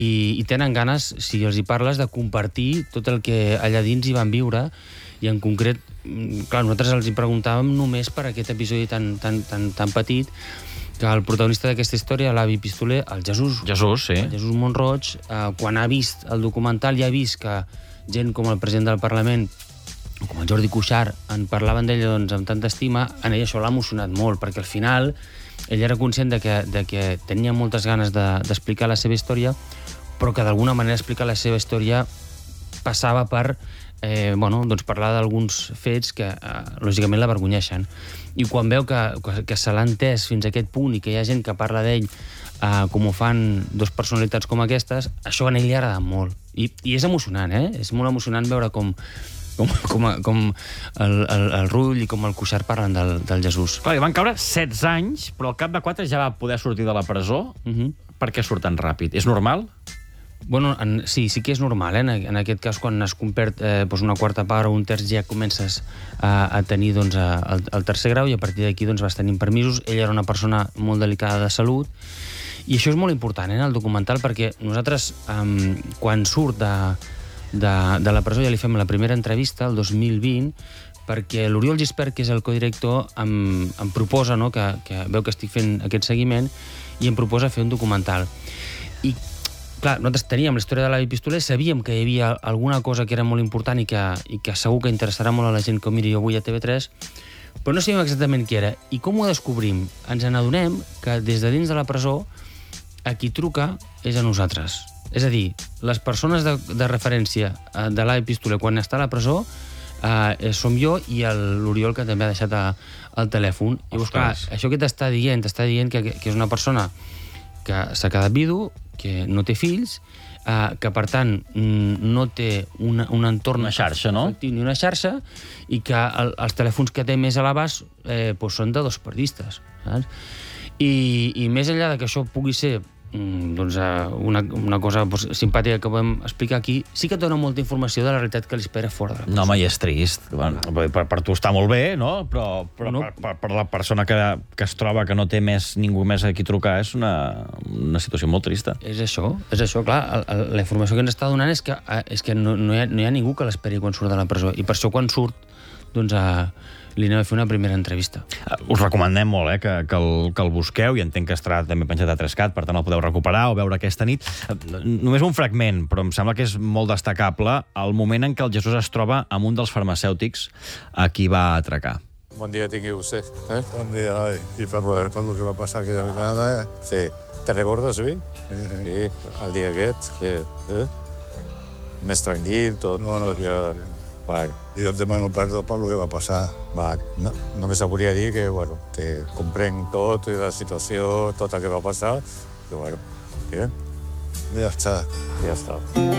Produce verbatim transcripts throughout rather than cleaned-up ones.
i, i tenen ganes, si els hi parles, de compartir tot el que allà dins hi van viure, i en concret, clar, nosaltres els hi preguntàvem només per aquest episodi tan, tan, tan, tan petit, que el protagonista d'aquesta història, l'avi Pistoler, el Jesús, Jesús, sí. el Jesús Montroig, eh, quan ha vist el documental ja ha vist que gent com el president del Parlament, com el Jordi Cuixart, en parlaven d'ell doncs, amb tanta estima, en ell això l'ha emocionat molt, perquè al final ell era conscient de que, de que tenia moltes ganes d'explicar de, la seva història, però que d'alguna manera explicar la seva història passava per eh, bueno, doncs parlar d'alguns fets que eh, lògicament l'avergonyeixen. I quan veu que, que, que se l'ha entès fins a aquest punt i que hi ha gent que parla d'ell eh, com ho fan dos personalitats com aquestes, això a ell li ha agradat molt. I, i és emocionant, eh? És molt emocionant veure com com, com, com el, el, el Rull i com el Cuixart parlen del, del Jesús. Clar, li van caure setze anys, però al cap de quatre ja va poder sortir de la presó. Uh-huh. Per què surt tan ràpid? És normal? Bueno, en, sí, sí que és normal, eh? En, en aquest cas, quan has complert eh, doncs una quarta part o un terç, ja comences a, a tenir doncs, a, el, el tercer grau, i a partir d'aquí doncs, vas tenint permisos. Ell era una persona molt delicada de salut, i això és molt important, eh, en el documental, perquè nosaltres, eh, quan surt de, de, de la presó, ja li fem la primera entrevista, el dos mil vint, perquè l'Oriol Gispert, que és el codirector, em, em proposa, no?, que, que veu que estic fent aquest seguiment, i em proposa fer un documental. I clar, nosaltres teníem la història de l'avi Pistoler, sabíem que hi havia alguna cosa que era molt important i que, i que segur que interessarà molt a la gent que ho miri avui a T V tres, però no sabíem exactament què era. I com ho descobrim? Ens n'adonem que des de dins de la presó a qui truca és a nosaltres. És a dir, les persones de, de referència de l'avi Pistoler quan està a la presó eh, som jo i l'Oriol, que també ha deixat a, el telèfon. I llavors, clar, això que t'està dient, t'està dient que, que és una persona que s'ha quedat vidu, que no té fills, eh, que per tant no té una, un entorn... Una xarxa, no? Ni una xarxa, i que el, els telèfons que té més a l'abast eh, doncs són de dos periodistes, saps? I, I més enllà de que això pugui ser doncs, una, una cosa doncs, simpàtica que podem explicar aquí, sí que et dona molta informació de la realitat que li espera fora de la presó. No, home, i és trist. Bueno, per, per tu està molt bé, no? Però, però no. Per, per, per la persona que, que es troba que no té més ningú més a qui trucar és una, una situació molt trista. És això, és això, clar. El, el, la informació que ens està donant és que, és que no, no, hi ha, no hi ha ningú que l'esperi quan surt de la presó. I per això quan surt, doncs, a, li anem a fer una primera entrevista. Us recomanem molt eh, que, que, el, que el busqueu, i entenc que estarà també penjat a tres cat, per tant el podeu recuperar o veure aquesta nit. Només un fragment, però em sembla que és molt destacable, el moment en què el Jesús es troba amb un dels farmacèutics a qui va atracar. Buen día tingui usted. ¿Eh? Buen día, ay. Y para poder con lo que va a pasar aquella vegada, eh? Sí. ¿Te recordes, sí? Sí, sí. Sí, el dia aquest, que... Eh? Més tranquil, tot. No, no, ja... Vale. I jo et demano perdó per lo que va passar. Vale. No, només volia dir que, bueno, que comprenc tot, la situació, tot el que va passar, que, bueno, bien. Ja està. Ja està.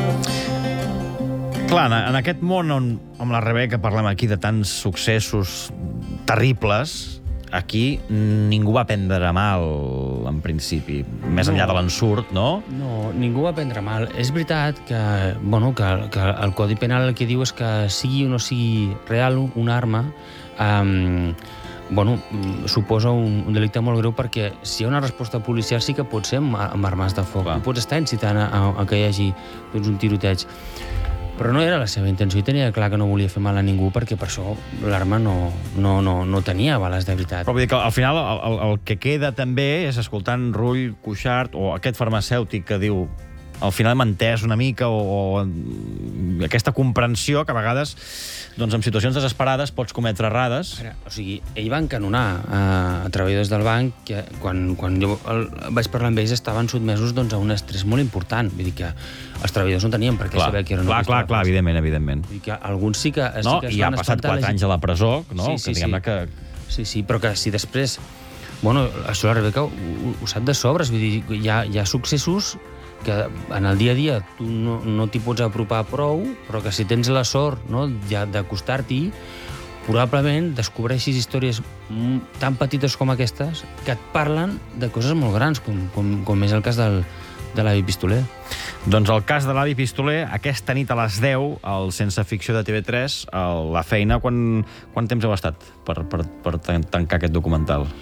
Clar, en aquest món on, amb la Rebeca parlem aquí de tants successos terribles, aquí ningú va prendre mal, en principi, més enllà de l'ensurt, no? No, ningú va prendre mal. És veritat que, bueno, que, que el Codi Penal el que diu és que sigui o no sigui real una arma, um, bueno, suposa un, un delicte molt greu, perquè si hi ha una resposta policial sí que pot ser amb, amb armes de foc. Tu pots estar incitant a, a, a que hi hagi doncs, un tiroteig. Però no era la seva intenció, i tenia clar que no volia fer mal a ningú, perquè per això l'arma no, no, no, no tenia bales de veritat. Però vull dir que al final el, el, el que queda també és escoltant Rull, Cuixart o aquest farmacèutic que diu al final hem entès una mica o, o aquesta comprensió que a vegades doncs, en situacions desesperades pots cometre errades. Ara, o sigui, ell va encanonar a, a treballadors del banc que quan, quan jo el, vaig parlar amb ells estaven sotmesos doncs, a un estrès molt important. Vull dir que els treballadors no tenien per què clar, saber que era una clar, clar, clar, evidentment, evidentment. Vull dir que alguns sí que, sí no? que es I van ha passat espantar. quatre anys a la presó, no? Sí, sí, que, diguem-ne sí. que... Sí, sí, però que si després... Bueno, això la Rebeca ho, ho sap de sobres, vull dir, hi ha, hi ha successos que en el dia a dia tu no, no t'hi pots apropar prou, però que si tens la sort, no, ja d'acostar-t'hi, probablement descobreixis històries tan petites com aquestes que et parlen de coses molt grans, com, com, com és el cas del, de l'avi Pistoler. Doncs el cas de l'avi Pistoler, aquesta nit a les deu, al Sense Ficció de T V tres, a La Feina, quan, quant temps heu estat per, per, per tancar aquest documental?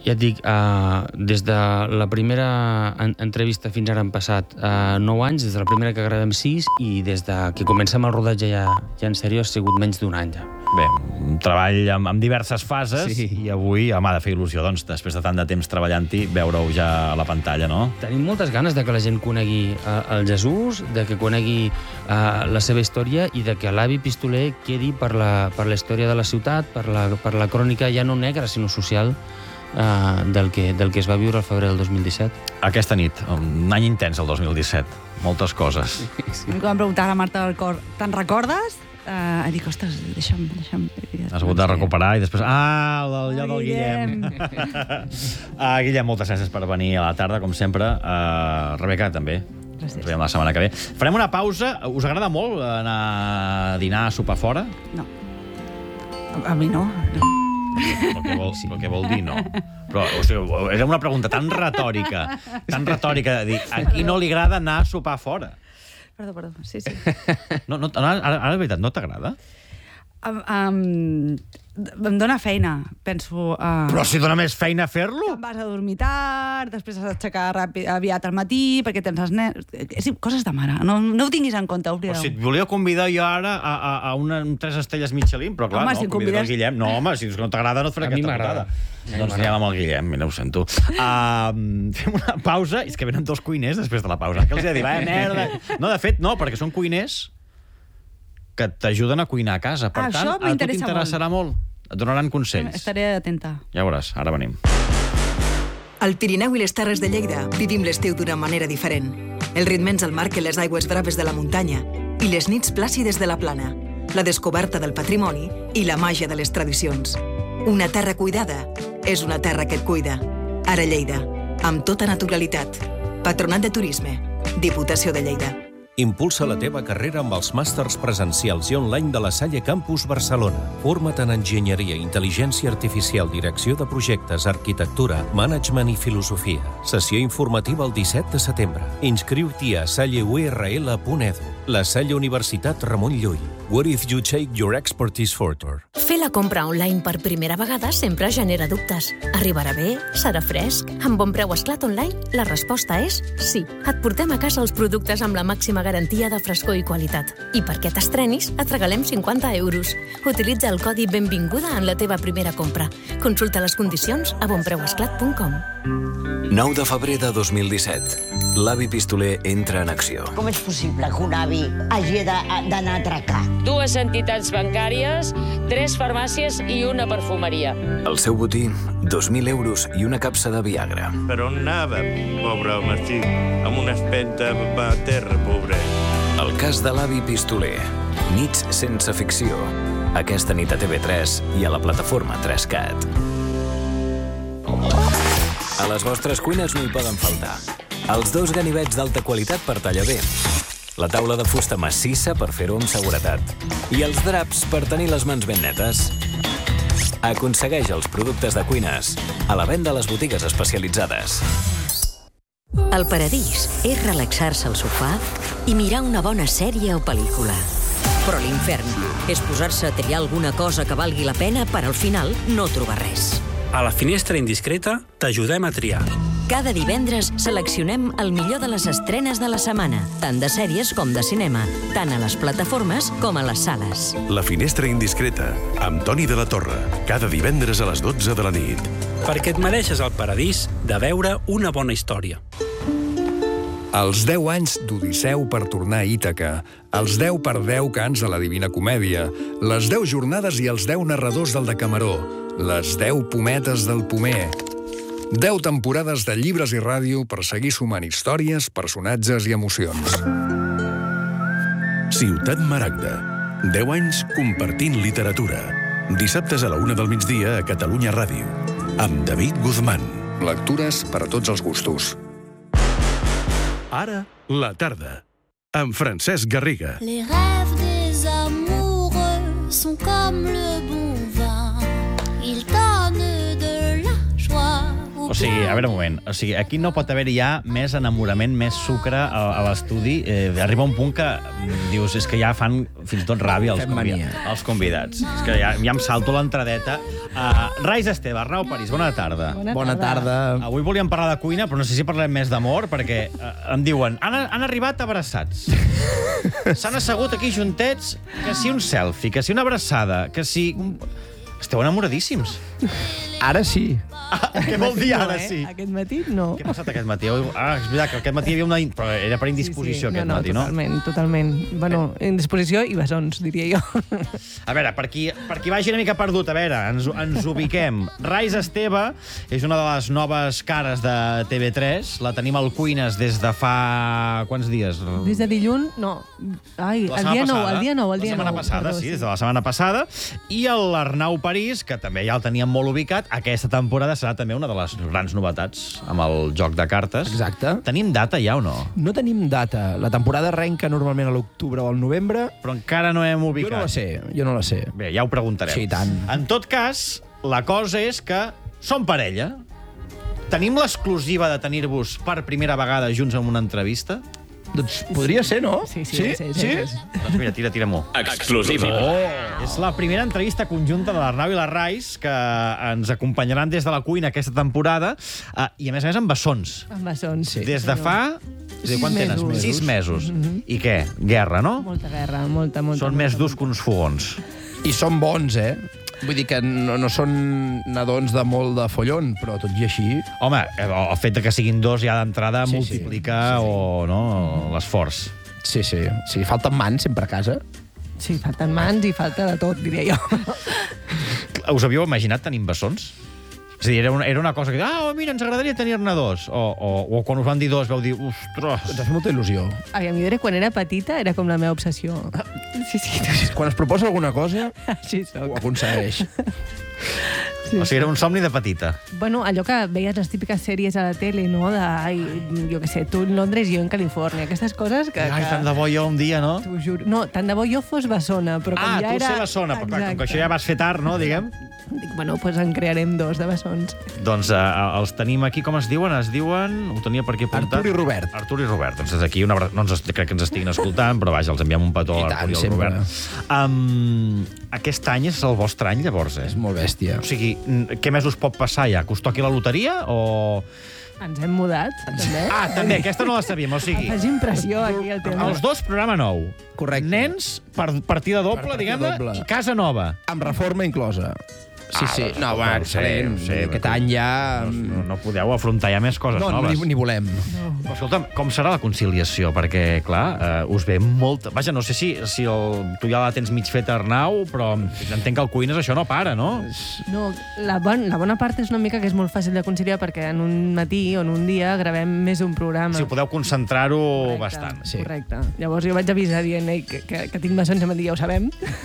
Ja et dic, uh, des de la primera en entrevista fins ara han passat uh, nou anys, des de la primera que gravem sis, i des de que comencem el rodatge ja, ja en sèrio ha sigut menys d'un any ja. Bé, un treball amb, amb diverses fases, sí. I avui m'ha de fer il·lusió, doncs, després de tant de temps treballant-hi, veure-ho ja a la pantalla, no? Tenim moltes ganes de que la gent conegui uh, el Jesús, de que conegui uh, la seva història i de que l'avi Pistoler quedi per la, per la història de la ciutat, per la, per la crònica ja no negra, sinó social, Uh, del, que, del que es va viure al febrer del dos mil disset. Aquesta nit, un any intens, el dos mil disset. Moltes coses. Sí, sí. Em van preguntar a la Marta del Cor, te'n recordes? Uh, dic, ostres, deixa'm... deixa'm... Has hagut de recuperar i després... Ah, allò del Guillem. ah, Guillem, moltes gràcies per venir a la tarda, com sempre. Uh, Rebeca, també. Gràcies. Ens veiem la setmana que ve. Farem una pausa. Us agrada molt anar a dinar, a sopar fora? No. A, a mi no, no. Però què vol, però què vol dir, no? Però, o sigui, era una pregunta tan retòrica, tan retòrica de dir, a qui no li agrada anar a sopar fora? Perdó, perdó, sí, sí. No, no, ara, ara, de veritat, no t'agrada? Um, um, em dóna feina, penso... Uh, Però si dona més feina fer-lo? Te'n vas a dormir tard, després has d'aixecar ràpid, aviat al matí, perquè tens els nens... És, coses de mare, no, no ho tinguis en compte, oblideu. Però si et volia convidar jo ara a, a, a una, un tres estrelles Michelin, però clar, home, no, si convides convides... el Guillem. No, home, si no t'agrada no et faré A mi aquesta m'agrada. putada. Doncs anem amb el Guillem, mira, ho sento. Uh, fem una pausa, i és que venen dos cuiners després de la pausa. Què els he de dir? Vaya merda! No, de fet, no, perquè són cuiners que t'ajuden a cuinar a casa. Per Ah, tant, això a tu m'interessa t'interessarà molt. Et donaran consells. Estaré atenta. Ja veuràs, ara venim. Al Pirineu i les Terres de Lleida vivim l'estiu d'una manera diferent. El ritme ens el marquen les aigües braves de la muntanya i les nits plàcides de la plana, la descoberta del patrimoni i la màgia de les tradicions. Una terra cuidada és una terra que et cuida. Ara Lleida, amb tota naturalitat. Patronat de Turisme, Diputació de Lleida. Impulsa la teva carrera amb els màsters presencials i online de la Salle Campus Barcelona. Forma't en enginyeria, intel·ligència artificial, direcció de projectes, arquitectura, management i filosofia. Sessió informativa el disset de setembre. Inscriu-t'hi a salle u r l punt e d u. La Salle Universitat Ramon Llull. What if you take your expertise further? Fer la compra online per primera vegada sempre genera dubtes. Arribarà bé? Serà fresc? Amb Bon Preu Esclat Online, la resposta és sí. Et portem a casa els productes amb la màxima garantia de frescor i qualitat. I perquè t'estrenis, et regalem cinquanta euros. Utilitza el codi Benvinguda en la teva primera compra. Consulta les condicions a bonpreuesclat punt com. nou de febrer de dos mil disset. L'avi Pistoler entra en acció. Com és possible que un avi hagi d'anar a atracar? Dues entitats bancàries, tres farmàcies i una perfumeria. El seu botí, dos mil euros i una capsa de Viagra. Per on anava, pobre home, sí, amb una espenta a terra, pobre. El cas de l'avi Pistoler. Nits sense ficció. Aquesta nit a T V tres i a la plataforma tres cat. A les vostres cuines no hi poden faltar els dos ganivets d'alta qualitat per tallar bé, la taula de fusta massissa per fer-ho amb seguretat i els draps per tenir les mans ben netes. Aconsegueix els productes de cuines a la venda a les botigues especialitzades. El paradís és relaxar-se al sofà i mirar una bona sèrie o pel·lícula. Però l'infern és posar-se a triar alguna cosa que valgui la pena per al final no trobar res. A la Finestra Indiscreta t'ajudem a triar. Cada divendres seleccionem el millor de les estrenes de la setmana, tant de sèries com de cinema, tant a les plataformes com a les sales. La Finestra Indiscreta, amb Toni de la Torre, cada divendres a les dotze de la nit. Perquè et mereixes el paradís de veure una bona història. Els deu anys d'Odisseu per tornar a Ítaca, els deu per deu cants a la Divina Comèdia, les deu jornades i els deu narradors del Decameró, les deu pometes del Pomer, deu temporades de llibres i ràdio per seguir sumant històries, personatges i emocions. Ciutat Maragda. deu anys compartint literatura. Dissabtes a la una del migdia a Catalunya Ràdio. Amb David Guzmán. Lectures per a tots els gustos. Ara, la tarda. Amb Francesc Garriga. Les rêves des amoureux sont comme le bon vin. Ils donnent de la joie. O sigui, a veure un moment, o sigui, aquí no pot haver-hi ja més enamorament, més sucre a, a l'estudi. Eh, arriba un punt que dius, és que ja fan fins i tot ràbia els, convi els convidats. És que ja, ja em salto l'entradeta. Uh, Rais Esteve, Arnau París, bona tarda. Bona, bona tarda. Avui volíem parlar de cuina, però no sé si parlem més d'amor, perquè uh, em diuen, han, han arribat abraçats. S'han assegut aquí juntets, que si un selfie, que si una abraçada, que si... Esteu enamoradíssims. Ara sí. Ah, què vol dir ara no, eh? sí? Aquest matí no. Què ha passat aquest matí? Ah, és veritat que aquest matí hi havia una... Però era per indisposició, sí, sí. aquest no, no, matí, no? Totalment, totalment. Bueno, indisposició i bessons, diria jo. A veure, per qui, per qui vagi una mica perdut, a veure, ens, ens ubiquem. Rais Esteve és una de les noves cares de T V tres. La tenim al Cuines des de fa... quants dies? Des de dilluns? No. Ai, La el dia setmana nou, passada. el dia nou, el dia La setmana nou. passada, Perdó, sí, des de la setmana passada. I l'Arnau París, que també ja el teníem molt ubicat, aquesta temporada serà també una de les grans novetats amb el joc de cartes. Exacte. Tenim data ja o no? No tenim data. La temporada arrenca normalment a l'octubre o al novembre. Però encara no hem ubicat. Jo no la sé, jo no la sé. Bé, ja ho preguntarem. Sí, tant. En tot cas, la cosa és que som parella. Tenim l'exclusiva de tenir-vos per primera vegada junts en una entrevista? Doncs podria ser, no? Sí, sí, sí. sí, sí, sí, sí. Doncs mira, tira, tira-m'ho. Exclusiva. Oh! És la primera entrevista conjunta de l'Arnau i la Rais que ens acompanyaran des de la cuina aquesta temporada uh, i, a més a més, amb bessons. Amb bessons, sí. Des de fa... Sis Quan tens? mesos. Sis mesos. Mm -hmm. I què? Guerra, no? Molta guerra, molta, molta. Són molta, més molta. durs que uns fogons. I són bons, eh? Vull dir que no, no són nadons de molt de follon, però tot i així... Home, el fet de que siguin dos ja d'entrada Sí, sí. multiplica Sí, sí. o no l'esforç. Sí, sí. Sí, falten mans sempre a casa. Sí, falten mans i falta de tot, diria jo. Us havíeu imaginat tenint bessons? És a dir, era una, era una cosa que... Ah, mira, ens agradaria tenir-ne dos. O, o, o quan us van dir dos vau dir... Ostres! Ens va fer molta il·lusió. Ai, a mi, quan era petita, era com la meva obsessió. Sí, sí. Quan es proposa alguna cosa, Així soc. ho aconsegueix. Sí, o sigui, era un somni de petita. Bueno, allò que veies les típiques sèries a la tele, no? De, ai, jo què sé, tu en Londres i jo en Califòrnia. Aquestes coses que... Ai, que... tant de bo jo un dia, no? T'ho juro. No, tant de bo jo fos bessona, però com Ah, ja tu era... ser bessona, però clar, com que Exacte. això ja vas fer tard, no, diguem? Dic, bueno, doncs en crearem dos de bessons. Doncs uh, els tenim aquí, com es diuen? Es diuen... Ho tenia per aquí apuntat. Artur i Robert. Artur i Robert. Doncs des d'aquí, una... no ens, crec que ens estiguin escoltant, però vaja, els enviem un petó a I l'Artur tant, i al sempre. Robert. Um, aquest any és el vostre any, llavors, eh? És molt bèstia. O sigui, què més us pot passar ja? Que us toqui la loteria o... Ens hem mudat, també. Ah, també, aquesta no la sabíem, o sigui... Fas impressió aquí el tema. Els dos, programa nou. Correcte. Nens, per partida doble, Per partida diguem-ne, doble. i casa nova. Amb reforma inclosa. Sí, Ah, sí. doncs, No, escolta, va, ho sé, excel·lent. ho sé, Aquest però- any ja... No, no podeu afrontar ja més coses No, noves. ni, ni volem. Però, escolta'm, com serà la conciliació? Perquè, clar, eh, us ve molt... Vaja, no sé si, si el... tu ja la tens mig feta, Arnau, però entenc que el Cuines això no para, no? No, la, bon, la bona part és una mica que és molt fàcil de conciliar perquè en un matí o en un dia gravem més d'un programa. Si podeu concentrar-ho Correcte, bastant. Sí. Correcte. Llavors jo vaig avisar dient Ei, que, que, que tinc bessons, em van dir, ja ho sabem.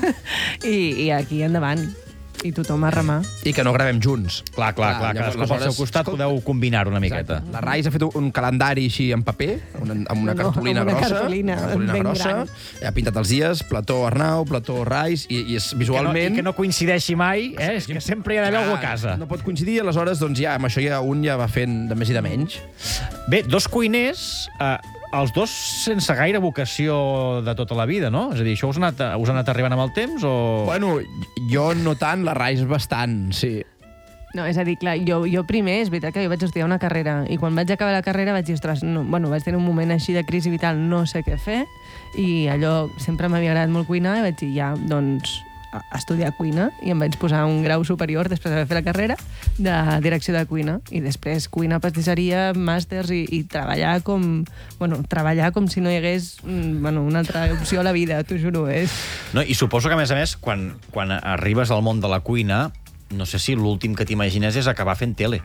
I, I aquí endavant. I tothom a remar. I que no gravem junts. Clar, clar, clar. llavors, Cadascú pel seu aleshores, costat podeu combinar-ho una miqueta. La Rais ha fet un calendari així en paper, una, amb una No, no, cartolina amb una grossa. cartolina una cartolina ben grossa. gran. Ha pintat els dies, plató Arnau, plató Rais, i, i és Que no, visualment... I que no coincideixi mai, eh? És que sempre hi ha d'haver algú a casa. No pot coincidir, aleshores, doncs ja, amb això ja un ja va fent de més i de menys. Bé, dos cuiners, eh, els dos sense gaire vocació de tota la vida, no? És a dir, això us ha anat, us ha anat arribant amb el temps o... Bueno, jo no tant, la Rais bastant, sí. No, és a dir, clar, jo, jo primer, és veritat que jo vaig estudiar una carrera i quan vaig acabar la carrera vaig dir, ostres, no, bueno, vaig tenir un moment així de crisi vital, no sé què fer, i allò sempre m'havia agradat molt cuinar i vaig dir, ja, doncs, a estudiar cuina i em vaig posar un grau superior després d'haver fet la carrera de direcció de cuina i després cuina, pastisseria, màsters i, i treballar com bueno, treballar com si no hi hagués bueno, una altra opció a la vida, t'ho juro. És... No, i suposo que, a més a més, quan, quan arribes al món de la cuina, no sé si l'últim que t'imagines és acabar fent tele.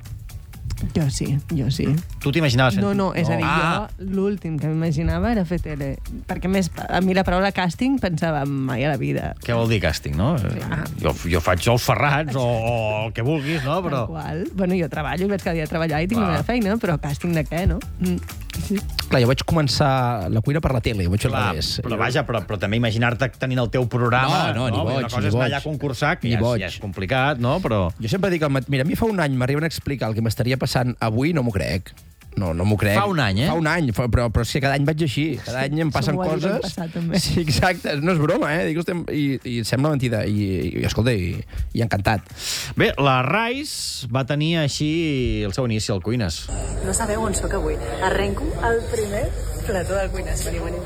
Jo sí, jo sí. Tu t'imaginaves fent... No, no, és a dir, Ah. jo l'últim que m'imaginava era fer tele. Perquè més, a mi la paraula càsting pensava mai a la vida. Què vol dir càsting, no? Clar. Jo, jo faig els ferrats o, o el que vulguis, no? Però... Tal qual. Bueno, jo treballo i vaig cada dia a treballar i tinc Clar. la meva feina, però càsting de què, no? Mm. sí, sí. Clar, jo vaig començar la cuina per la tele, ho vaig fer al Clar, revés. però vaja, però, però també imaginar-te tenint el teu programa... No, no, ni boig, Una cosa ni és anar boig. allà a concursar, que Ni ja és, boig. ja és complicat, no? Però... Jo sempre dic, al mat- mira, a mi fa un any m'arriben a explicar el que m'estaria passant avui, no m'ho crec. No, no m'ho crec. Fa un any, eh? Fa un any, fa, però, però sí, cada any vaig així. Cada any em passen Som ho ha dit l'any coses... passat, també. Sí, exacte, no és broma, eh? Dic, hòstia, i, i em sembla mentida. I, i escolta, i, i encantat. Bé, la Rais va tenir així el seu inici al Cuines. No sabeu on sóc avui. Arrenco el primer plató del Cuines. Veniu, veniu.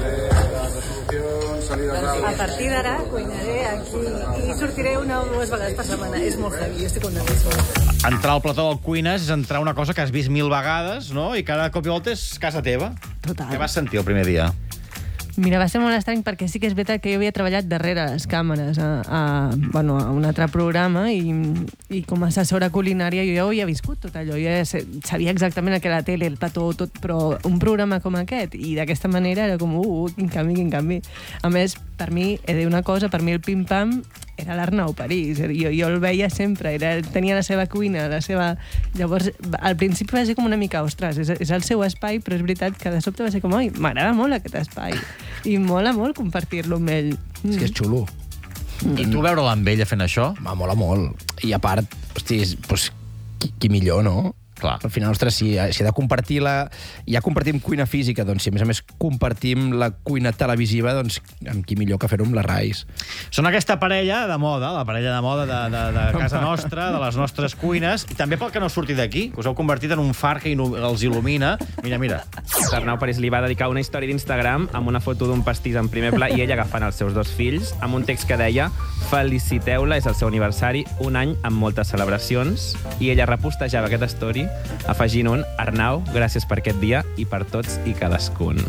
A partir d'ara cuinaré aquí i sortiré una o dues vegades per setmana. És molt heavy, jo estic contentíssima. Entrar al plató del Cuines és entrar una cosa que has vist mil vegades, no? I cada cop i volta és casa teva. Total. Què vas sentir el primer dia? Mira, va ser molt estrany perquè sí que és veritat que jo havia treballat darrere les càmeres a, a, bueno, a un altre programa i, i com a assessora culinària jo ja ho havia viscut tot allò. Jo ja sabia exactament el que era la tele, el plató, tot, però un programa com aquest i d'aquesta manera era com, uh, uh, quin canvi, quin canvi. A més, per mi, he de dir una cosa, per mi el pim-pam era l'Arnau París. Jo, jo el veia sempre, era, tenia la seva cuina, la seva... Llavors, al principi va ser com una mica, ostres, és, és el seu espai, però és veritat que de sobte va ser com, oi, m'agrada molt aquest espai. I mola molt compartir-lo amb ell. Mm. És que és xulo. Mm. I tu veure'l amb ella fent això? Va, mola molt. I a part, hosti, doncs, qui, qui millor, no? Clar. Al final, ostres, si, si he de compartir la... Ja compartim cuina física, doncs si a més a més compartim la cuina televisiva, doncs amb qui millor que fer-ho amb la Rais. Són aquesta parella de moda, la parella de moda de, de, de casa nostra, de les nostres cuines, i també pel que no surti d'aquí, que us heu convertit en un far que els il·lumina. Mira, mira. Arnau París li va dedicar una història d'Instagram amb una foto d'un pastís en primer pla i ella agafant els seus dos fills, amb un text que deia feliciteu-la, és el seu aniversari, un any amb moltes celebracions, i ella repostejava aquesta story afegint un Arnau, gràcies per aquest dia i per tots i cadascun.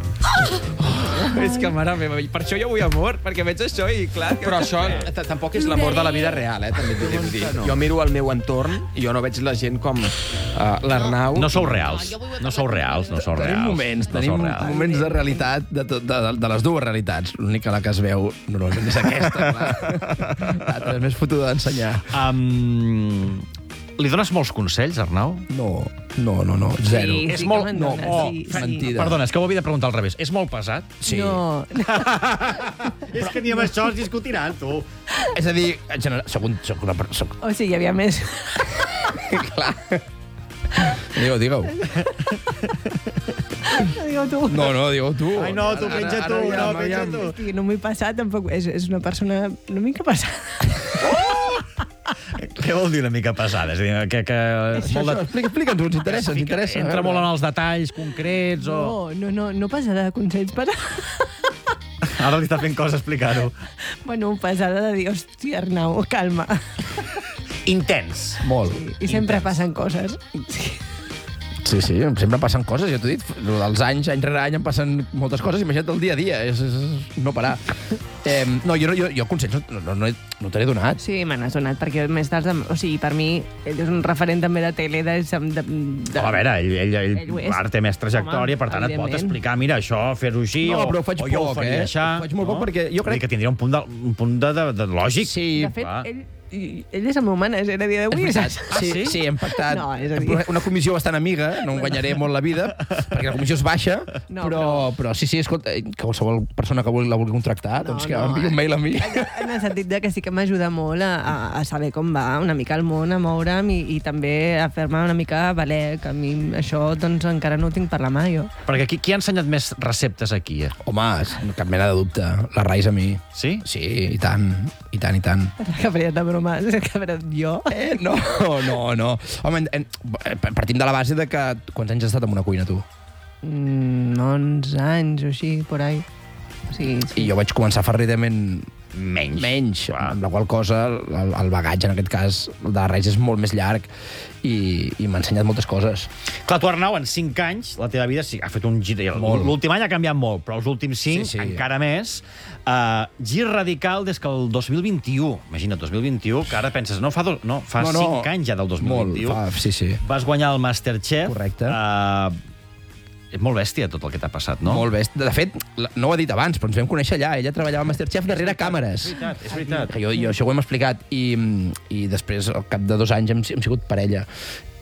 Oh, és que, mare meva, per això jo vull amor, perquè veig això i, clar... Però això tampoc és l'amor de la vida real, eh, també t'ho he de dir. Jo miro el meu entorn i jo no veig la gent com l'Arnau... No sou reals, no sou reals, no sou reals. Tenim moments, tenim moments de realitat, de, tot, de, de les dues realitats. L'única la que es veu normalment és aquesta, clar. L'altra és més fotuda d'ensenyar. Um, li dones molts consells, Arnau? No, no, no, no, zero. Sí, és sí molt... que No, me'n oh, dones, sí, mentida. Perdona, és que ho havia de preguntar al revés. És molt pesat? Sí. No. És que ni amb això es discutiran, tu. És a dir, en general, soc, un, soc una... Soc... O sigui, hi havia més. Clar. Digue-ho, digue-ho. Digue-ho tu. No, no, digue-ho tu. Ai, no, tu, penja tu, no, penja tu. Hosti, no m'ho he passat, tampoc. És, és una persona una mica passada. Què vol dir una mica pesada? És a dir, que... que Això, molt de... això, explica, explica'ns, ens interessa, ens interessa. Entra molt en els detalls concrets o... No, no, no, no passada de consells per... Ara li està fent cosa explicar-ho. Bueno, passada de dir, hòstia, Arnau, calma. Intens. Molt. I sempre passen coses. Sí, sí, sempre passen coses, ja t'ho he dit. Els anys, any rere any, em passen moltes coses. Imagina't el dia a dia, és, és no parar. Eh, no, jo, jo, jo consells no, no, no, no te n'he donat. Sí, me n'has donat, perquè més tard... O sigui, per mi, ell és un referent també de tele, de... de, de... A veure, ell, ell, ell, Ell ho és. ell té més trajectòria, Home, per tant et pot evidentment. explicar, mira, això, fer-ho així, No, o, però ho faig o jo ho poc, faria eh? així. Ho faig molt poc perquè jo Vull dir crec... que tindria un punt de, un punt de, de, de lògic. Sí, De fet, clar. ell, i- ell és el meu manager a dia d'avui. És veritat. saps? Sí, sí, hem pactat. No, és a Hem dir... una comissió bastant amiga, no em guanyaré molt la vida, perquè la comissió és baixa, No, però, però sí, sí, escolta, que qualsevol persona que vulgui, la vulgui contractar, No, doncs que no. enviï un mail a mi. En el sentit de que sí que m'ajuda molt a, a, a saber com va una mica el món, a moure'm i, i també a fer-me una mica valer, que a mi això doncs encara no ho tinc per la mà, jo. Perquè qui, qui ha ensenyat més receptes aquí? Eh? Home, cap mena de dubte. La Rais a mi. Sí? Sí, i tant, i tant, i tant. Que faria de broma, que faria jo. Eh, no, no, no. Home, en, en, partim de la base de que... Quants anys has estat en una cuina, tu? Mm, onze anys o així, por ahí. Sí, sí. I jo vaig començar ferridament menys, menys amb la qual cosa el, el bagatge, en aquest cas, el de la Rais és molt més llarg i, i m'ha ensenyat moltes coses. Clar, tu, Arnau, en cinc anys, la teva vida sí, ha fet un gir... Molt. L'últim any ha canviat molt, però els últims cinc, Sí, sí. encara més. Uh, gir radical des que el dos mil vint-i-u. Imagina't, dos mil vint-i-u, que ara penses, no, fa, do, no, fa No, no. cinc anys ja del dos mil vint-i-u. Molt, fa, sí, sí. Vas guanyar el Masterchef. Correcte. Uh, és molt bèstia tot el que t'ha passat, no? Molt bèstia. De fet, la- no ho he dit abans, però ens vam conèixer allà. Ella treballava a Masterchef darrere càmeres. És veritat, és veritat. Que jo, jo això ho hem explicat. I, i després, al cap de dos anys, hem, hem sigut parella.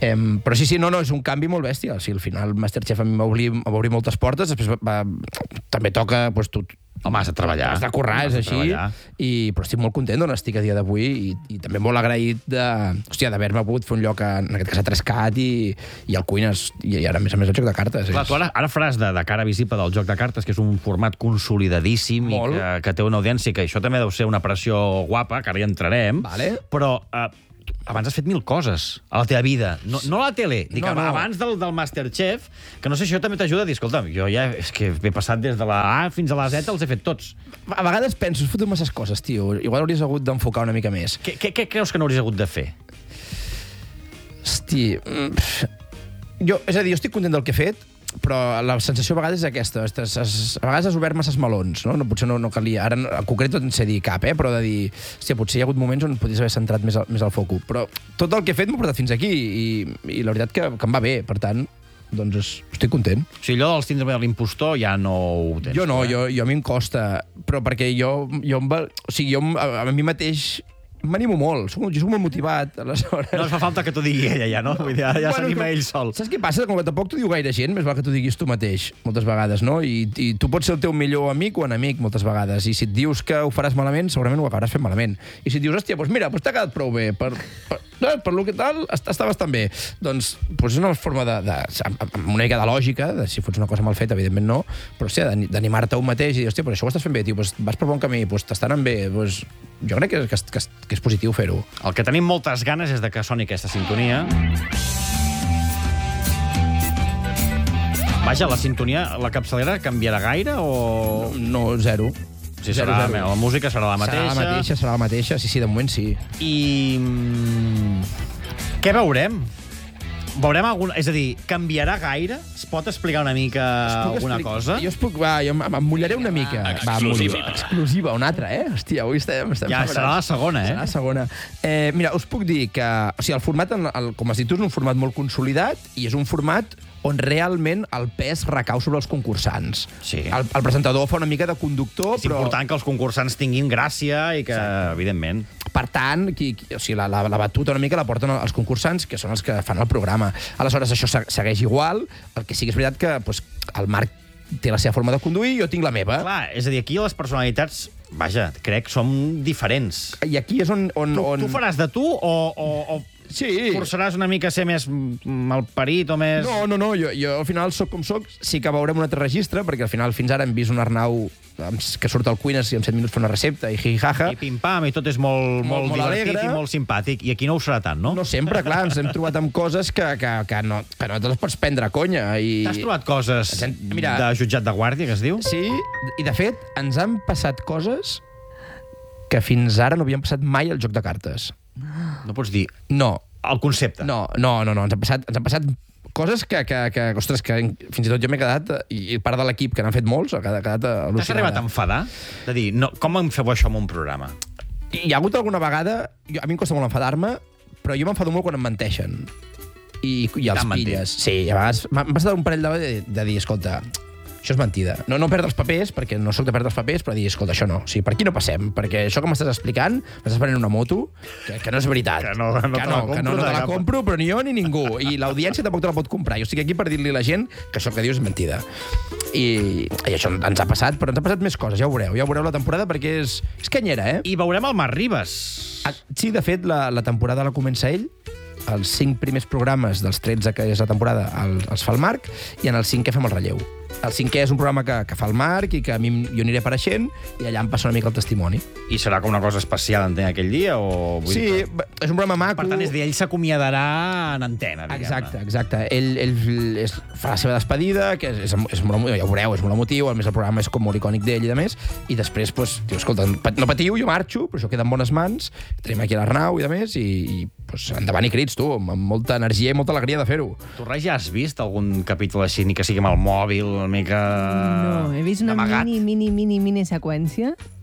Eh, però sí, sí, no, no, és un canvi molt bèstia. O sigui, al final Masterchef a mi m'ha obrir, obrir moltes portes, després va, va, també toca, doncs, tu, home, has de treballar. Has de currar, és així. I, però estic molt content d'on estic a dia d'avui i, i també molt agraït de, hòstia, d'haver-me pogut fer un lloc, a, en aquest cas a Trescat i, i al Cuines, i, i ara, a més a més, el joc de cartes. Clar, és... tu ara, ara faràs de, de cara visible del joc de cartes, que és un format consolidadíssim molt. I que, que té una audiència, que això també deu ser una pressió guapa, que ara hi entrarem, vale. Però... Eh, abans has fet mil coses a la teva vida. No, no a la tele, dic, no, no. Abans del, del Masterchef, que no sé si això també t'ajuda a dir, escolta, jo ja és que he passat des de la A fins a la Z, els he fet tots. A vegades penso, has fotut masses coses, tio. Igual hauries hagut d'enfocar una mica més. Què, què, què creus que no hauries hagut de fer? Hosti... Jo, és a dir, jo estic content del que he fet, però la sensació a vegades és aquesta. Estàs, has, a vegades has obert masses melons, no? no potser no, no calia. Ara, en concret, no en sé dir cap, eh? Però de dir... Hòstia, potser hi ha hagut moments on podries haver centrat més, al, més al foco. Però tot el que he fet m'ha portat fins aquí i, i la veritat que, que em va bé. Per tant, doncs estic content. O sigui, allò del síndrome de l'impostor ja no ho tens. Jo no, eh? jo, jo a mi em costa. Però perquè jo... jo em va, o sigui, jo a, a mi mateix... M'animo molt, soc, jo soc molt motivat, aleshores... No es fa falta que t'ho digui ella, ja, no? Vull dir, ja ja bueno, s'anima ell sol. Saps què passa? Com que tampoc t'ho diu gaire gent, més val que t'ho diguis tu mateix, moltes vegades, no? I, I tu pots ser el teu millor amic o enemic, moltes vegades, i si et dius que ho faràs malament, segurament ho acabaràs fent malament. I si et dius, hòstia, doncs mira, doncs t'ha quedat prou bé, per, per, no, per lo que tal, està bastant bé. Doncs, doncs és una forma de, de, amb una mica de lògica, de si fots una cosa mal feta, evidentment no, però hòstia, d'animar-te un mateix i dir, hòstia, però això ho estàs fent bé, tio, doncs vas per bon camí, doncs t'està anant bé, doncs jo crec que, que, que, que és positiu fer-ho. El que tenim moltes ganes és de que soni aquesta sintonia. Vaja, la sintonia, la capçalera canviarà gaire o...? No, zero. Sí, serà, zero, zero. La música serà la mateixa. Serà la mateixa, serà la mateixa, sí, sí, de moment sí. I... què veurem? Veurem alguna... És a dir, canviarà gaire? Es pot explicar una mica alguna explicar... cosa? Jo es puc... Va, jo em mullaré una mica. Exclusiva. Va, exclusiva, una altra, eh? Hòstia, avui estem... estem ja, serà la segona, eh? Serà la segona. Eh, mira, us puc dir que... O sigui, el format, el, com has dit tu, és un format molt consolidat i és un format on realment el pes recau sobre els concursants. Sí. El, el presentador fa una mica de conductor, és però... És important que els concursants tinguin gràcia i que, sí. evidentment... Per tant, qui, qui, o sigui, la, la, la batuta una mica la porten els concursants, que són els que fan el programa. Aleshores, això segueix igual, el que sí que és veritat que doncs, el Marc té la seva forma de conduir i jo tinc la meva. Clar, és a dir, aquí les personalitats, vaja, crec, som diferents. I aquí és on... on, tu, on... tu faràs de tu o... o, o... Sí. Forçaràs una mica a ser més malparit o més... No, no, no, jo, jo al final soc com soc, sí que veurem un altre registre, perquè al final fins ara hem vist un Arnau que surt al Cuines i en set minuts fa una recepta i hi-hi-ha-ha. I pim-pam, i tot és molt, molt, molt divertit alegre. I molt simpàtic. I aquí no ho serà tant, no? No sempre, clar, ens hem trobat amb coses que, que, que, no, que no te les pots prendre a conya. I... T'has trobat coses hem... Mira, de jutjat de guàrdia, que es diu? Sí, i de fet ens han passat coses que fins ara no havien passat mai al joc de cartes. No pots dir... No. El concepte. No, no, no, no. Ens han passat, ens han passat coses que, que, que, ostres, que fins i tot jo m'he quedat, i part de l'equip, que n'han fet molts, ha quedat al·lucinada. T'has arribat a enfadar? De dir, no, com em feu això en un programa? Hi ha hagut alguna vegada... Jo, a mi em costa molt enfadar-me, però jo m'enfado molt quan em menteixen. I, i els pilles. Sí, a vegades m'ha passat un parell de, de, de dir, escolta, això és mentida. No, no perdre els papers, perquè no sóc de perdre els papers, però dir, escolta, això no. O sigui, per aquí no passem, perquè això que m'estàs explicant, m'estàs prenent una moto, que, que no és veritat. Que no, no, que no, que no, no te la compro, però ni jo ni ningú. I l'audiència tampoc te la pot comprar. Jo estic aquí per dir-li a la gent que això que dius és mentida. I, i això ens ha passat, però ens ha passat més coses, ja ho veureu. Ja ho veureu la temporada, perquè és, és canyera, eh? I veurem el Marc Ribas. Ah, sí, de fet, la, la temporada la comença ell, els cinc primers programes dels tretze que és la temporada el, els fa el Marc, i en el cinquè fem el relleu. El cinquè és un programa que, que fa el Marc i que a mi jo aniré apareixent i allà em passa una mica el testimoni. I serà com una cosa especial, entenc, aquell dia? O... Vull sí, dir... és un programa maco. Per tant, és dir, ell s'acomiadarà en antena, diguem-ne. Exacte, exacte. Ell, ell és, fa la seva despedida, que és, és, és molt, ja ho veureu, és molt emotiu, a més el programa és com molt icònic d'ell i de més, i després, pues, diu, escolta, no patiu, jo marxo, però això queda en bones mans, tenim aquí l'Arnau i de més, i, i pues, endavant i crits, tu, amb molta energia i molta alegria de fer-ho. Tu, Rai, ja has vist algun capítol així, ni que sigui amb el mòbil, una mica... No, he vist una mini, mini, mini, mini seqüència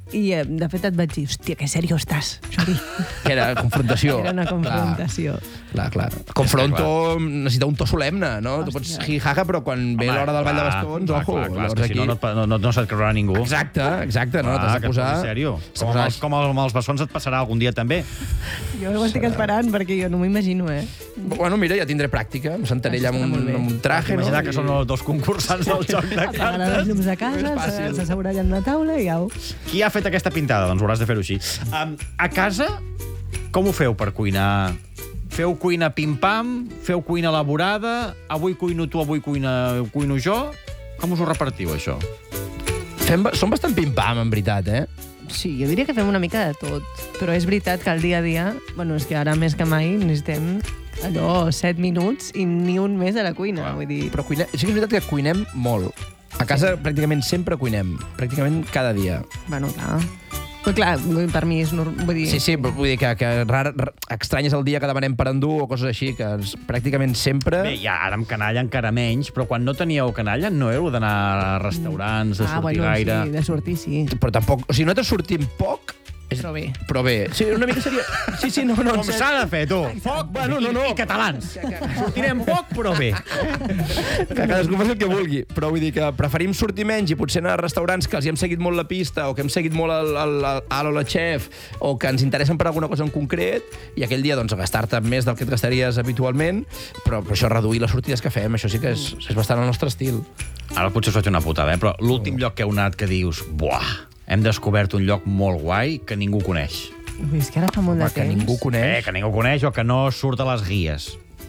I, eh, de fet, et vaig dir, hòstia, que serio estàs, Jordi. Que era confrontació. Era una confrontació. Clar, clar. Confronto necessita un to solemne, no? Tu pots hi-jaja, però quan ve l'hora del ball de bastons, ojo. Clar, clar, clar, si no, no, no, no se't creurà ningú. Exacte, exacte, no? T'has de posar... En sèrio. Com, els, com amb els bastons et passarà algun dia també. Jo ho estic esperant, perquè jo no m'ho imagino, eh? Bueno, mira, ja tindré pràctica. Em sentaré allà amb un, amb un traje, no? Imagina que són els dos concursants del joc de cartes. Apagar les llums a casa, s'assegurar allà en la taula i au. Qui ha fet aquesta pintada? Doncs hauràs de fer-ho així. Um, a casa, com ho feu per cuinar? Feu cuina pim-pam? Feu cuina elaborada? Avui cuino tu, avui cuina, cuino jo? Com us ho repartiu, això? Fem, som bastant pim-pam, en veritat, eh? Sí, jo diria que fem una mica de tot. Però és veritat que el dia a dia, bueno, és que ara més que mai necessitem allò, set minuts i ni un més a la cuina, vull dir... Però cuine... sí que és veritat que cuinem molt. A casa sí. Pràcticament sempre cuinem. Pràcticament cada dia. Bueno, clar. Però clar, per mi és normal, vull dir... Sí, sí, vull dir que, que rar, rar, estranyes el dia que demanem per endur o coses així, que és pràcticament sempre... Bé, ja ara amb canalla encara menys, però quan no teníeu canalla no heu d'anar a restaurants, de ah, sortir bueno, gaire... Ah, bueno, sí, de sortir sí. Però tampoc... O sigui, nosaltres sortim poc... Però bé. Però bé. Sí, una mica seria... Sí, sí, no, no. Com s'ha de fer, tu? Foc, bueno, no, no. I, i catalans. Sortirem poc, però bé. Que cadascú faci el que vulgui. Però vull dir que preferim sortir menys i potser anar a restaurants que els hi hem seguit molt la pista o que hem seguit molt el, el, el, el o la chef o que ens interessen per alguna cosa en concret i aquell dia doncs gastar-te més del que et gastaries habitualment, però, però això reduir les sortides que fem, això sí que és, és bastant el nostre estil. Ara potser us faig una putada, eh? Però l'últim lloc que heu anat que dius, buah, hem descobert un lloc molt guai que ningú coneix. Ui, és que ara fa molt de que temps. Ningú coneix. Eh, que ningú coneix o que no surt a les guies.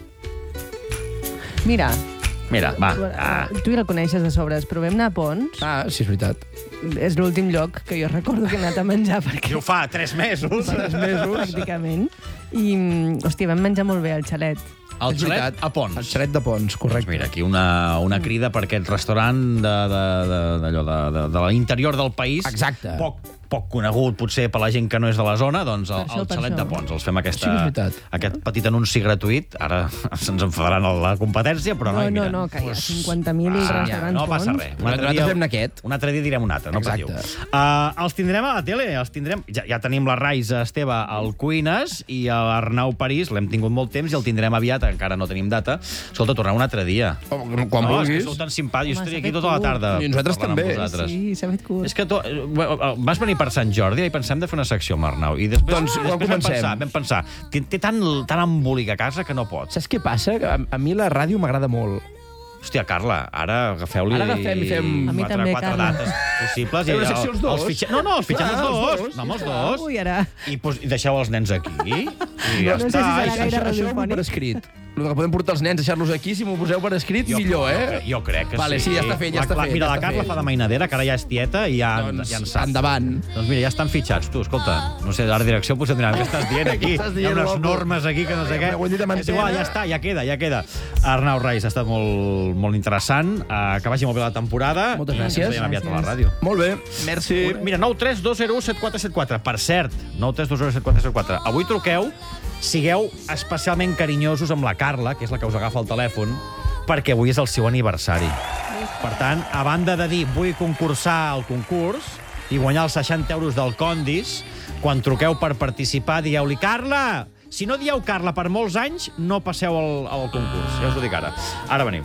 Mira. Mira, va. Ah. Tu ja la coneixes de sobres, però vam anar a Pons. Ah, sí, és veritat. És l'últim lloc que jo recordo que he anat a menjar. Perquè... I ho fa tres mesos. Tres mesos. Pràcticament. I, hòstia, vam menjar molt bé al xalet. El xalet a Pons. El xalet de Pons, correcte. Doncs mira, aquí una, una crida per aquest restaurant de, de, de, de, de, de, de l'interior del país. Exacte. Poc, poc conegut, potser, per la gent que no és de la zona, doncs el, això, el xalet de Pons. Els fem aquesta, sí, aquest petit anunci gratuït. Ara se'ns enfadaran a la competència, però no, no, mira. No, no, que hi ha cinquanta mil ah, restaurants no passa Pons. res. Un altre dia fem aquest. Un altre dia direm un altre, no patiu. Uh, els tindrem a la tele, els tindrem... Ja, ja tenim la Raiza Esteve al Cuines i l'Arnau París, l'hem tingut molt temps i el tindrem aviat, encara no tenim data. Escolta, tornar un altre dia. Oh, quan no, vulguis. És que sou tan simpàtics. Jo estaria aquí tota la tarda. I nosaltres també. Sí, s'ha fet curt. És que tu, vas venir per Sant Jordi i pensem de fer una secció amb Arnau. I després, doncs, i després vam pensar, vam pensar té, té tan, tan embolic a casa que no pot. Saps què passa? A, a mi la ràdio m'agrada molt. Hòstia, Carla, ara agafeu-li ara agafem i fem quatre, també, quatre dates possibles. Fem una secció els dos? Els fitxa... No, no, els fitxem els dos. No, amb els dos. Ui, ara... I, pues, I deixeu els nens aquí. I ja no està. sé si serà gaire això, això ho radiofònic. per escrit. El que podem portar els nens, deixar-los aquí, si m'ho poseu per escrit, jo, millor, eh? Jo crec que vale, sí. sí, ja està fet, ja la, està la, fet. Mira, ja la Carla fet. fa de mainadera, que ara ja és tieta i ja, doncs, ja en sap. Endavant. Doncs mira, ja estan fitxats, tu, escolta. No sé, a la direcció potser diran, què estàs dient aquí? Estàs Hi ha dient, unes guapo. normes aquí que no sé què. És igual, ja està, ja queda, ja queda. Arnau Reis, ha estat molt, molt interessant. Uh, que vagi molt bé la temporada. Moltes i gràcies. ens veiem aviat a la ràdio. Molt bé, merci. Mira, nou tres dos zero set quatre set quatre. Per cert, nou tres dos zero set quatre set quatre. Avui truqueu, sigueu especialment carinyosos amb la Carla, que és la que us agafa el telèfon, perquè avui és el seu aniversari. Per tant, a banda de dir vull concursar al concurs i guanyar els seixanta euros del Condis, quan truqueu per participar, digueu-li Carla! Si no dieu Carla per molts anys, no passeu al, al concurs. Ja us ho dic ara. Ara venim.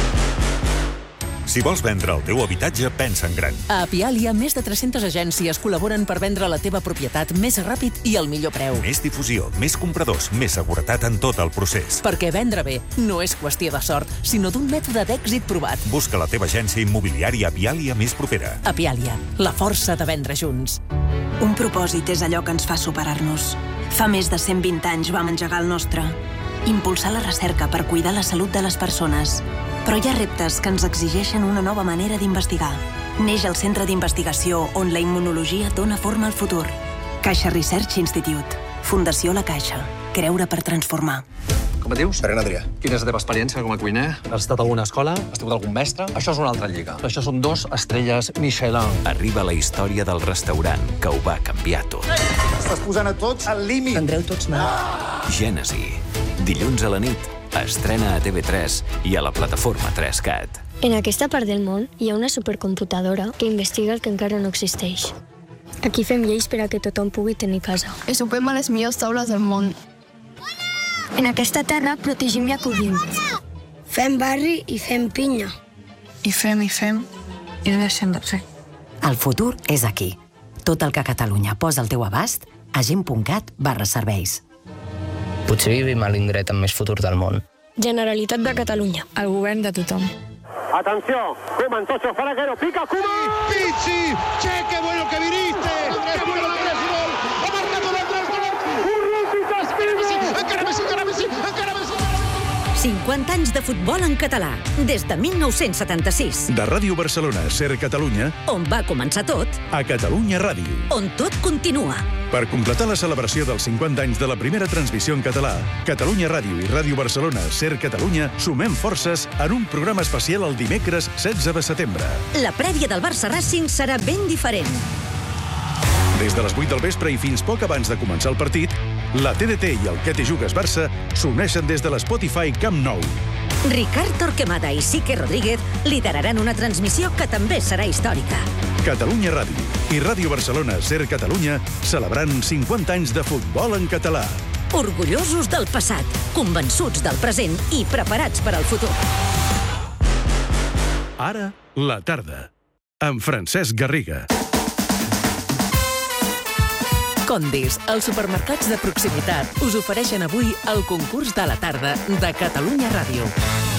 Si vols vendre el teu habitatge, pensa en gran. A Apialia, més de tres-centes agències col·laboren per vendre la teva propietat més ràpid i al millor preu. Més difusió, més compradors, més seguretat en tot el procés. Perquè vendre bé no és qüestió de sort, sinó d'un mètode d'èxit provat. Busca la teva agència immobiliària Apialia més propera. Apialia, la força de vendre junts. Un propòsit és allò que ens fa superar-nos. Fa més de cent vint anys vam engegar el nostre. Impulsar la recerca per cuidar la salut de les persones. Però hi ha reptes que ens exigeixen una nova manera d'investigar. Neix el centre d'investigació on la immunologia dona forma al futur. Caixa Research Institute. Fundació La Caixa. Creure per transformar. Com et dius? Ferran Adrià. Quina és la teva experiència com a cuiner? Has estat a alguna escola? Has tingut algun mestre? Això és una altra lliga. Això són dos estrelles Michelin. Arriba la història del restaurant que ho va canviar tot. Estàs posant a tots al límit. Tindreu tots mal. Gènesi. Dilluns a la nit. Estrena a T V tres i a la plataforma tres cat. En aquesta part del món hi ha una supercomputadora que investiga el que encara no existeix. Aquí fem lleis per a que tothom pugui tenir casa. I sopem a les millors taules del món. En aquesta terra protegim i acollim. Fem barri i fem pinya. I fem i fem i no deixem de fer. El futur és aquí. Tot el que Catalunya posa al teu abast a gent punt cat barra serveis. Potser vivim a l'indret amb més futur del món. Generalitat de Catalunya. El govern de tothom. Atención, Koeman, Tocho, Faraguero, pica, Koeman. Pizzi, che, qué bueno que viniste. Qué bueno que eres gol. Ha marcado el gol. Urruti, Messi, encara Messi, encara Messi, encara Messi. cinquanta anys de futbol en català, des de mil nou-cents setanta-sis. De Ràdio Barcelona, Ser Catalunya, On va començar tot, a Catalunya Ràdio. on tot continua. Per completar la celebració dels cinquanta anys de la primera transmissió en català, Catalunya Ràdio i Ràdio Barcelona, Ser Catalunya, sumem forces en un programa especial el dimecres setze de setembre. La prèvia del Barça Racing serà ben diferent. Des de les vuit del vespre i fins poc abans de començar el partit, la T D T i el Que te jugues Barça s'uneixen des de l'Spotify Camp Nou. Ricard Torquemada i Sique Rodríguez lideraran una transmissió que també serà històrica. Catalunya Ràdio i Ràdio Barcelona, Ser Catalunya, celebrant cinquanta anys de futbol en català. Orgullosos del passat, convençuts del present i preparats per al futur. Ara, la tarda, amb Francesc Garriga. Condis, els supermercats de proximitat, us ofereixen avui el concurs de la tarda de Catalunya Ràdio.